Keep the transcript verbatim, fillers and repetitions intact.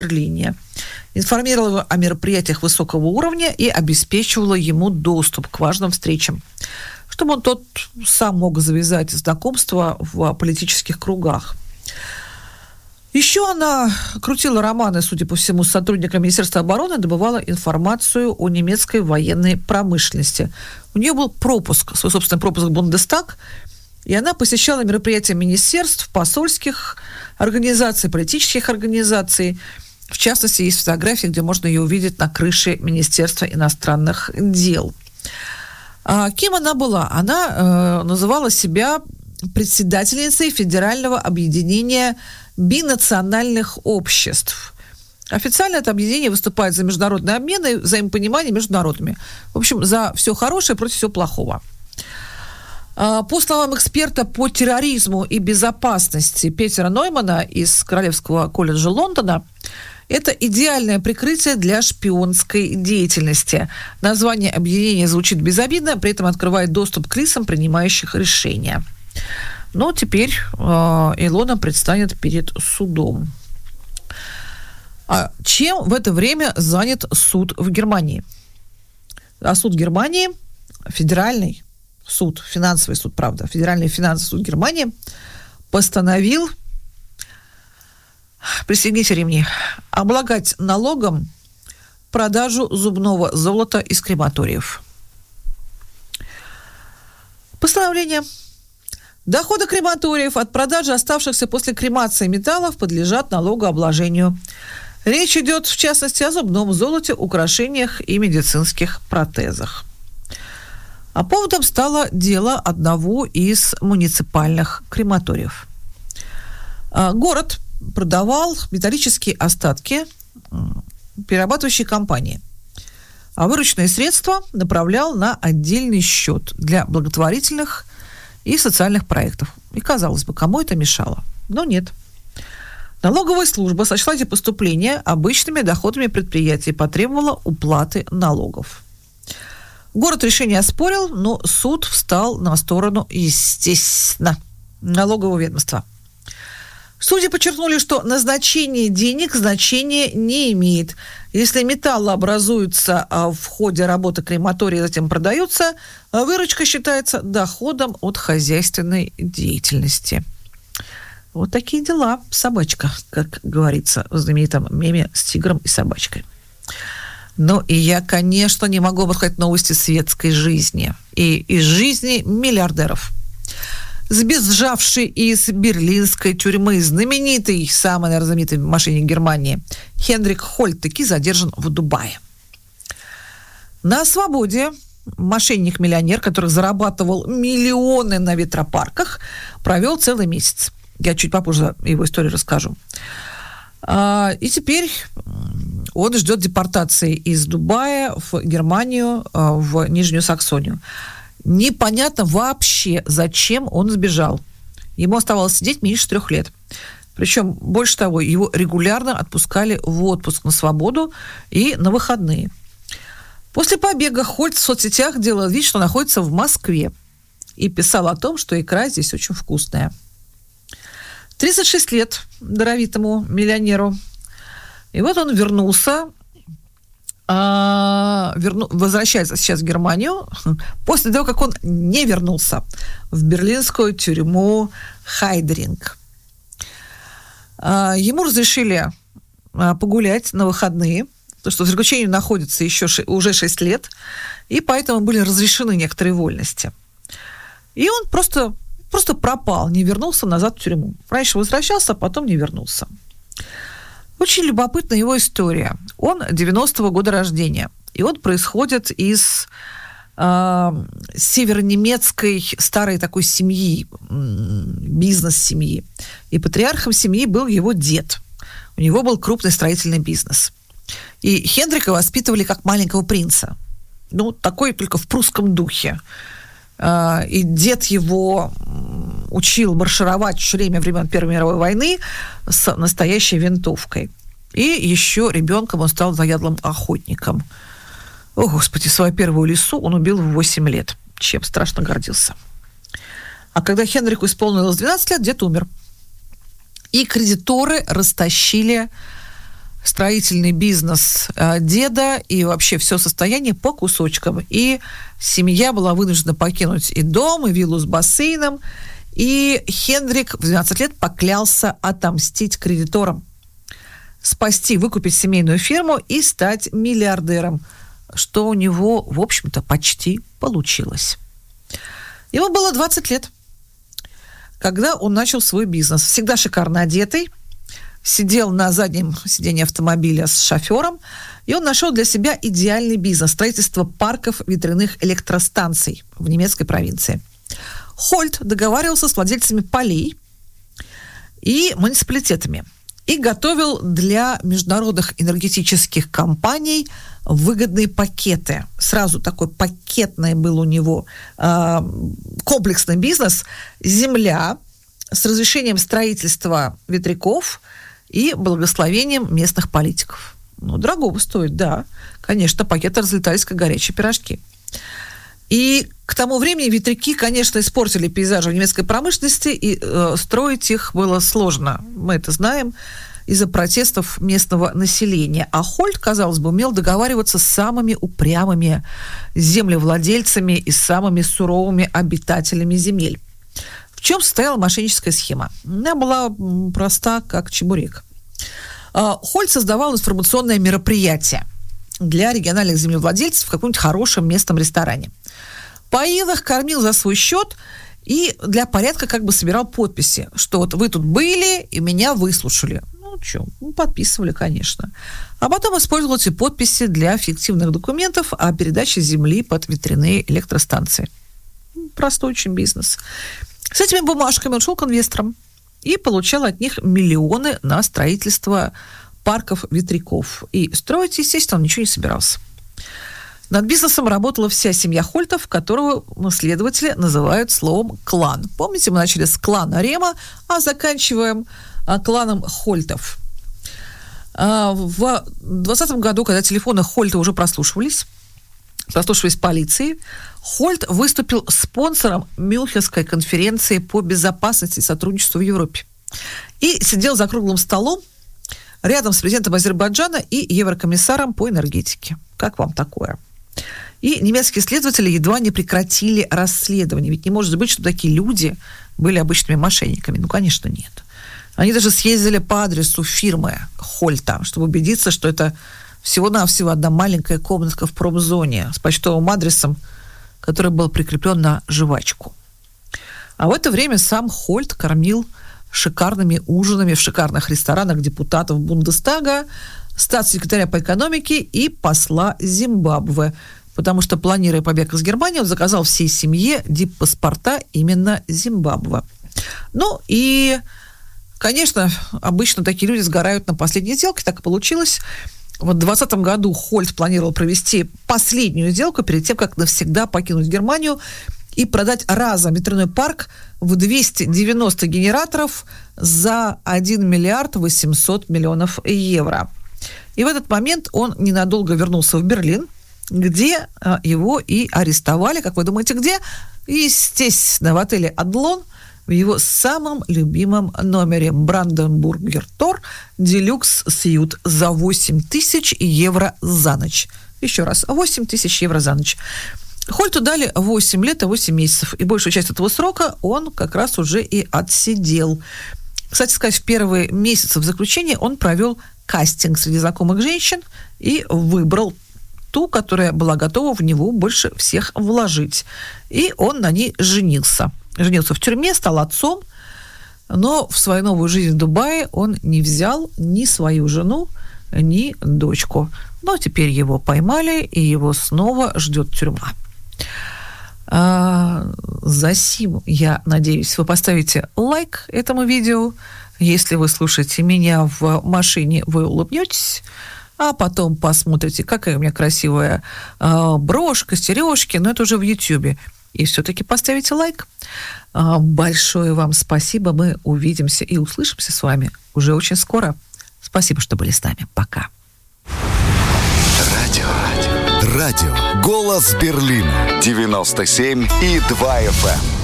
Берлине, информировала о мероприятиях высокого уровня и обеспечивала ему доступ к важным встречам, чтобы он тот сам мог завязать знакомства в политических кругах. Еще она крутила романы, судя по всему, с сотрудниками Министерства обороны, добывала информацию о немецкой военной промышленности. У нее был пропуск, свой собственный пропуск в Бундестаг, и она посещала мероприятия министерств, посольских организаций, политических организаций. В частности, есть фотографии, где можно ее увидеть на крыше Министерства иностранных дел. А кем она была? Она э, называла себя председательницей Федерального объединения бинациональных обществ. Официально это объединение выступает за международный обмен и взаимопонимание между народами. В общем, за все хорошее против всего плохого. По словам эксперта по терроризму и безопасности Петера Ноймана из Королевского колледжа Лондона, это идеальное прикрытие для шпионской деятельности. Название объединения звучит безобидно, при этом открывает доступ к лицам, принимающих решения. Но теперь э, Илона предстанет перед судом. А чем в это время занят суд в Германии? А суд Германии, федеральный суд, финансовый суд, правда, федеральный финансовый суд Германии постановил, пристегните ремни, облагать налогом продажу зубного золота из крематориев. Постановление. Доходы крематориев от продажи оставшихся после кремации металлов подлежат налогообложению. Речь идет, в частности, о зубном золоте, украшениях и медицинских протезах. А поводом стало дело одного из муниципальных крематориев. Город продавал металлические остатки перерабатывающей компании, а вырученные средства направлял на отдельный счет для благотворительных и социальных проектов. И, казалось бы, кому это мешало? Но нет. Налоговая служба сочла эти поступления обычными доходами предприятий и потребовала уплаты налогов. Город решение оспорил, но суд встал на сторону, естественно, налогового ведомства. Судьи подчеркнули, что назначение денег значения не имеет. Если металлы образуются в ходе работы крематория и затем продаются, выручка считается доходом от хозяйственной деятельности. Вот такие дела, собачка, как говорится в знаменитом меме с тигром и собачкой. Ну и я, конечно, не могу обсуждать новости светской жизни и из жизни миллиардеров. Сбежавший из берлинской тюрьмы знаменитый, самый, наверное, знаменитый мошенник Германии Хенрик Хольт таки задержан в Дубае. На свободе мошенник-миллионер, который зарабатывал миллионы на ветропарках, провел целый месяц. Я чуть попозже его историю расскажу. И теперь он ждет депортации из Дубая в Германию, в Нижнюю Саксонию. Непонятно вообще, зачем он сбежал. Ему оставалось сидеть меньше трех лет. Причем, больше того, его регулярно отпускали в отпуск на свободу и на выходные. После побега Хольт в соцсетях делал вид, что находится в Москве, и писал о том, что икра здесь очень вкусная. тридцать шесть лет даровитому миллионеру. И вот он вернулся, а, верну, возвращается сейчас в Германию, после того, как он не вернулся в берлинскую тюрьму Хайдеринг. А, ему разрешили а, погулять на выходные, потому что в заключении находится еще ш, уже шесть лет, и поэтому были разрешены некоторые вольности. И он просто... Просто пропал, не вернулся назад в тюрьму. Раньше возвращался, а потом не вернулся. Очень любопытна его история. Он девяностого года рождения. И он происходит из э, северонемецкой старой такой семьи, бизнес-семьи. И патриархом семьи был его дед. У него был крупный строительный бизнес. И Хенрика воспитывали как маленького принца. Ну, такой только в прусском духе. И дед его учил маршировать в время времен Первой мировой войны с настоящей винтовкой. И еще ребенком он стал заядлым охотником. О, Господи, свою первую лису он убил в восемь лет, чем страшно гордился. А когда Хенрику исполнилось двенадцать лет, дед умер. И кредиторы растащили строительный бизнес деда и вообще все состояние по кусочкам. И семья была вынуждена покинуть и дом, и виллу с бассейном. И Хендрик в двенадцать лет поклялся отомстить кредиторам, спасти, выкупить семейную фирму и стать миллиардером, что у него, в общем-то, почти получилось. Ему было двадцать лет, когда он начал свой бизнес. Всегда шикарно одетый, сидел на заднем сиденье автомобиля с шофером, и он нашел для себя идеальный бизнес – строительство парков ветряных электростанций в немецкой провинции. Хольт договаривался с владельцами полей и муниципалитетами и готовил для международных энергетических компаний выгодные пакеты. Сразу такой пакетный был у него э, комплексный бизнес. Земля с разрешением строительства ветряков и благословением местных политиков. Ну, дорого стоит, да. Конечно, пакеты разлетались, как горячие пирожки. И к тому времени ветряки, конечно, испортили пейзажи в немецкой промышленности, и э, строить их было сложно. Мы это знаем из-за протестов местного населения. А Хольт, казалось бы, умел договариваться с самыми упрямыми землевладельцами и самыми суровыми обитателями земель. В чем состояла мошенническая схема? Она была проста, как чебурек. Хольт создавал информационное мероприятие для региональных землевладельцев в каком-нибудь хорошем местном ресторане. Поил их, кормил за свой счет и для порядка как бы собирал подписи, что вот вы тут были и меня выслушали. Ну, что, ну, подписывали, конечно. А потом использовал эти подписи для фиктивных документов о передаче земли под ветряные электростанции. Простой очень бизнес. С этими бумажками он шел к инвесторам и получал от них миллионы на строительство парков ветряков. И строить, естественно, он ничего не собирался. Над бизнесом работала вся семья Хольтов, которую следователи называют словом «клан». Помните, мы начали с клана Рема, а заканчиваем а, кланом Хольтов. А, в двадцатом году, когда телефоны Хольта уже прослушивались, прослушивались полицией, Хольт выступил спонсором Мюнхенской конференции по безопасности и сотрудничеству в Европе. И сидел за круглым столом рядом с президентом Азербайджана и еврокомиссаром по энергетике. Как вам такое? И немецкие следователи едва не прекратили расследование. Ведь не может быть, что такие люди были обычными мошенниками. Ну, конечно, нет. Они даже съездили по адресу фирмы Хольта, чтобы убедиться, что это всего-навсего одна маленькая комнатка в промзоне с почтовым адресом, который был прикреплен на жвачку. А в это время сам Хольт кормил шикарными ужинами в шикарных ресторанах депутатов Бундестага, статс-секретаря по экономике и посла Зимбабве, потому что, планируя побег из Германии, он заказал всей семье диппаспорта именно Зимбабве. Ну и, конечно, обычно такие люди сгорают на последней сделке, так и получилось. В двадцатом году Хольт планировал провести последнюю сделку перед тем, как навсегда покинуть Германию и продать разом ветряной парк в двести девяносто генераторов за один миллиард восемьсот миллионов евро. И в этот момент он ненадолго вернулся в Берлин, где его и арестовали. Как вы думаете, где? Естественно, в отеле «Адлон», в его самом любимом номере «Бранденбургер Тор Делюкс Сьют» за восемь тысяч евро за ночь. Еще раз, восемь тысяч евро за ночь. Хольту дали восемь лет и восемь месяцев, и большую часть этого срока он как раз уже и отсидел. Кстати сказать, в первые месяцы в заключении он провел кастинг среди знакомых женщин и выбрал ту, которая была готова в него больше всех вложить. И он на ней женился. Женился в тюрьме, стал отцом, но в свою новую жизнь в Дубае он не взял ни свою жену, ни дочку. Но теперь его поймали, и его снова ждет тюрьма. А, за сим, я надеюсь, вы поставите лайк этому видео. Если вы слушаете меня в машине, вы улыбнетесь, а потом посмотрите, какая у меня красивая а, брошка, сережки, но это уже в Ютьюбе. И все-таки поставите лайк. А, большое вам спасибо. Мы увидимся и услышимся с вами уже очень скоро. Спасибо, что были с нами. Пока. Радио. Радио. Голос Берлина. девяносто семь и два эф эм.